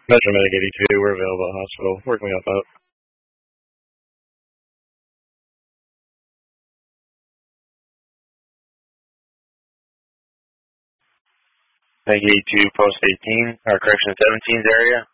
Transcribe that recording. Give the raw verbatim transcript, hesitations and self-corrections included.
Metro Medic eighty-two, we're available at hospital. Work me up out. Medic eighty-two, post eighteen, or correction seventeen's area.